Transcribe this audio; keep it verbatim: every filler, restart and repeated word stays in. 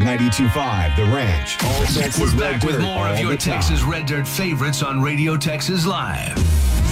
ninety-two point five The Ranch. All Texas We're Red back with Dirt more all of your the time. Texas Red Dirt favorites on Radio Texas Live.